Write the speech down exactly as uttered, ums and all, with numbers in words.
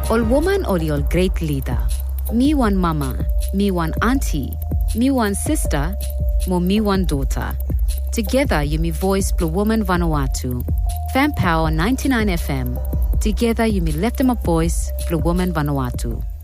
Ol woman ol ol great leader. Me one mama, me one auntie, me one sister, mo me one daughter. Together you me voice Blue Woman Vanuatu. Fan Power ninety-nine F M. Together you me lift them up voice Blue Woman Vanuatu.